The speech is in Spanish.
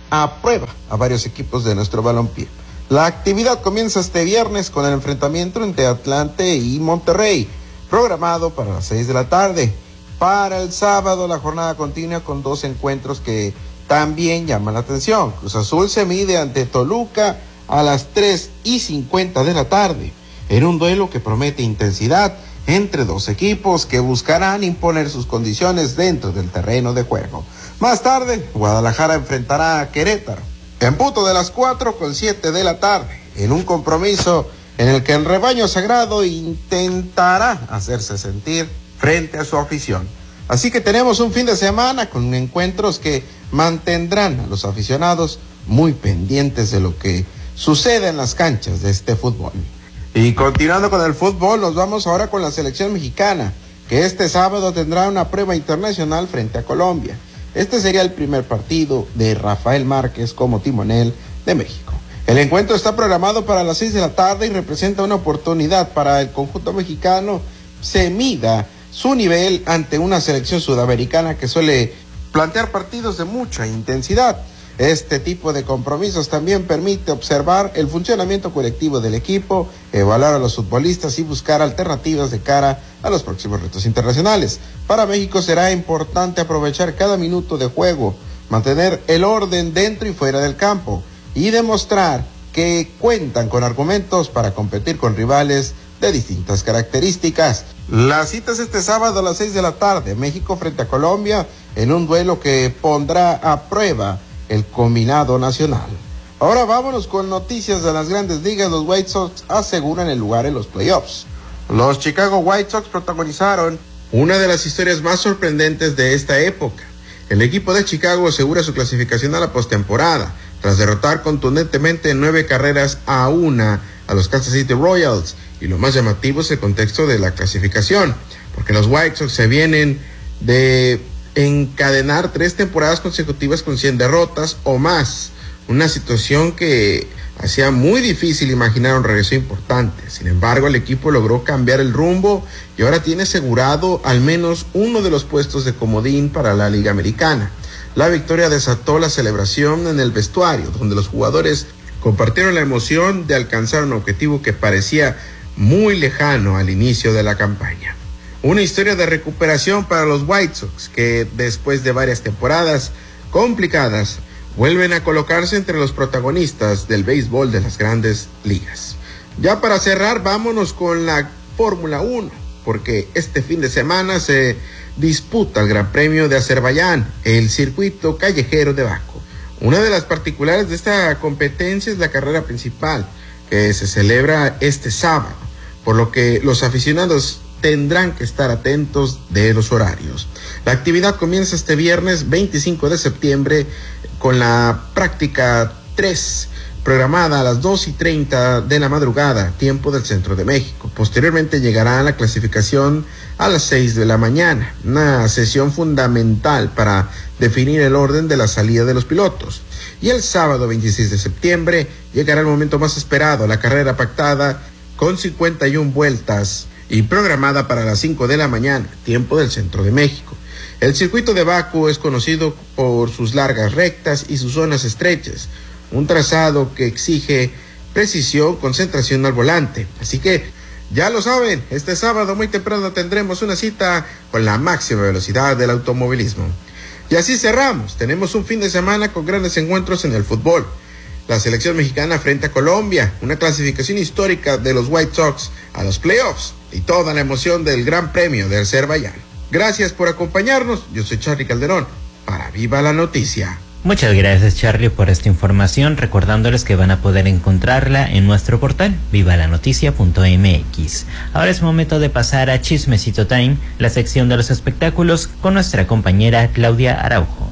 a prueba a varios equipos de nuestro balompié. La actividad comienza este viernes con el enfrentamiento entre Atlante y Monterrey, programado para las 6 de la tarde. Para el sábado la jornada continúa con 2 encuentros que también llaman la atención. Cruz Azul se mide ante Toluca a las 3:50 de la tarde, en un duelo que promete intensidad entre dos equipos que buscarán imponer sus condiciones dentro del terreno de juego. Más tarde, Guadalajara enfrentará a Querétaro, en punto de las 4:07 de la tarde, en un compromiso en el que el rebaño sagrado intentará hacerse sentir frente a su afición. Así que tenemos un fin de semana con encuentros que mantendrán a los aficionados muy pendientes de lo que sucede en las canchas de este fútbol. Y continuando con el fútbol, nos vamos ahora con la selección mexicana, que este sábado tendrá una prueba internacional frente a Colombia. Este sería el primer partido de Rafael Márquez como timonel de México. El encuentro está programado para las 6 de la tarde y representa una oportunidad para el conjunto mexicano se mida su nivel ante una selección sudamericana que suele plantear partidos de mucha intensidad. Este tipo de compromisos también permite observar el funcionamiento colectivo del equipo, evaluar a los futbolistas y buscar alternativas de cara a los próximos retos internacionales. Para México será importante aprovechar cada minuto de juego, mantener el orden dentro y fuera del campo y demostrar que cuentan con argumentos para competir con rivales de distintas características. La cita es este sábado a las 6 de la tarde, México frente a Colombia, en un duelo que pondrá a prueba el combinado nacional. Ahora vámonos con noticias de las grandes ligas. Los White Sox aseguran el lugar en los playoffs. Los Chicago White Sox protagonizaron una de las historias más sorprendentes de esta época. El equipo de Chicago asegura su clasificación a la postemporada, tras derrotar contundentemente 9-1 a los Kansas City Royals. Y lo más llamativo es el contexto de la clasificación, porque los White Sox se vienen de encadenar 3 temporadas consecutivas con 100 derrotas o más, una situación que hacía muy difícil imaginar un regreso importante. Sin embargo, el equipo logró cambiar el rumbo y ahora tiene asegurado al menos uno de los puestos de comodín para la Liga Americana. La victoria desató la celebración en el vestuario, donde los jugadores compartieron la emoción de alcanzar un objetivo que parecía muy lejano al inicio de la campaña. Una historia de recuperación para los White Sox, que después de varias temporadas complicadas, vuelven a colocarse entre los protagonistas del béisbol de las grandes ligas. Ya para cerrar, vámonos con la Fórmula 1, porque este fin de semana se disputa el Gran Premio de Azerbaiyán, el circuito callejero de Bakú. Una de las particulares de esta competencia es la carrera principal, que se celebra este sábado, por lo que los aficionados tendrán que estar atentos de los horarios. La actividad comienza este viernes 25 de septiembre con la práctica 3, programada a las 2:30 de la madrugada, tiempo del centro de México. Posteriormente llegará la clasificación a las 6 de la mañana, una sesión fundamental para definir el orden de la salida de los pilotos. Y el sábado 26 de septiembre llegará el momento más esperado, la carrera pactada con 51 vueltas y programada para las 5 de la mañana, tiempo del centro de México. El circuito de Bakú es conocido por sus largas rectas y sus zonas estrechas, un trazado que exige precisión, concentración al volante. Así que ya lo saben, este sábado muy temprano tendremos una cita con la máxima velocidad del automovilismo. Y así cerramos, tenemos un fin de semana con grandes encuentros en el fútbol. La selección mexicana frente a Colombia, una clasificación histórica de los White Sox a los playoffs y toda la emoción del Gran Premio de Azerbaiyán. Gracias por acompañarnos, yo soy Charly Calderón, para Viva la Noticia. Muchas gracias, Charly, por esta información, recordándoles que van a poder encontrarla en nuestro portal vivalanoticia.mx. Ahora es momento de pasar a Chismecito Time, la sección de los espectáculos con nuestra compañera Claudia Araujo.